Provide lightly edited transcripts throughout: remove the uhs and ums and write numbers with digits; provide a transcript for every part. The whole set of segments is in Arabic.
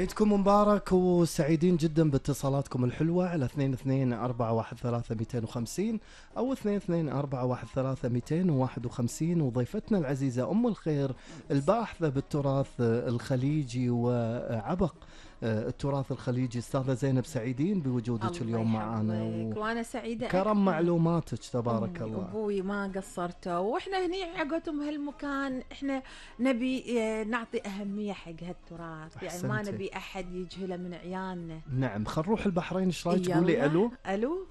عيدكم مبارك وسعيدين جدا باتصالاتكم الحلوة على 22413250 أو 22413251. وضيفتنا العزيزة أم الخير الباحثة بالتراث الخليجي وعبق التراث الخليجي أستاذة زينب، سعيدين بوجودك اليوم معنا وأنا سعيدة كرم معلوماتك تبارك الله. أبوي ما قصرتوا، وإحنا هني عقدتم هالمكان إحنا نبي نعطي أهمية حق هالتراث، يعني ما نبي أحد يجهله من عيالنا. نعم، خل نروح البحرين. ايش رايك تقولي الو؟ الو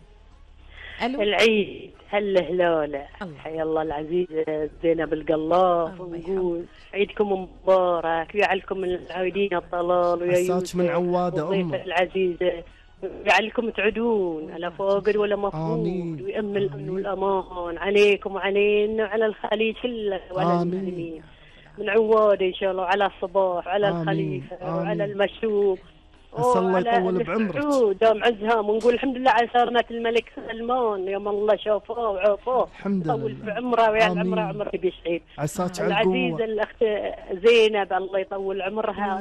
العيد هلا حيا الله العزيزة زينب القلاف، ونقول عيدكم مبارك ويجعلكم من العايدين الطلال ويا يوسف من عوادة والضيفة العزيزة، ويجعلكم تعدون على فاقد ولا مفقود، ويأمن الأمن والأمان عليكم وعلينا وعلى الخليج كله وعلى المسلمين من عوادة إن شاء الله، وعلى الصباح وعلى الخليفة وعلى المشوق الله يطول بعمرك دام عزها، ونقول الحمد لله على سلامة الملك سلمان يوم الله شافاه وعافاه، الحمد لله يطول بعمره ويا العمره عمره بيسعد. عساك العزيزة الأخت زينب الله يطول عمرها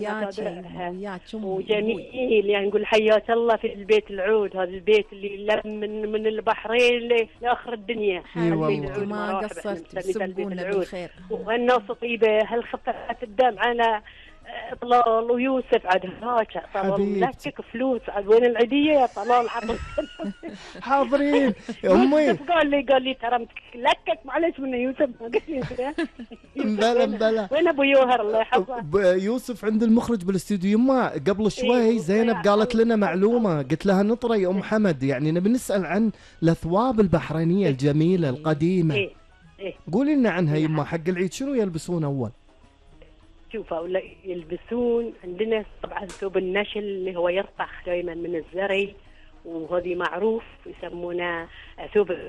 وجميل، يعني نقول حياك الله في البيت العود، هذا البيت اللي لم من البحرين لآخر الدنيا. حبيبتي ما قصرتي، سبقونا بالخير والناس طيبة. هل خفت الدم على طلال ويوسف عاد هاك طلال لكك فلوس عاد وين العيدية يا طلال حاضرين يا امي. قال لي ترى لكك معلش من يوسف ما قلت لي كذا. بلا وين ابو يوهر الله يحفظه؟ يوسف عند المخرج بالاستوديو. يما قبل شوي زينب قالت لنا معلومة، قلت لها نطري ام حمد، يعني نبي نسأل عن الاثواب البحرينية الجميلة القديمة. قولي لنا عنها يما. حق العيد شنو يلبسون اول؟ شوفوا يلبسون عندنا طبعا ثوب النشل اللي هو يرطخ دائما من الزري، وهذه معروف يسمونه ثوب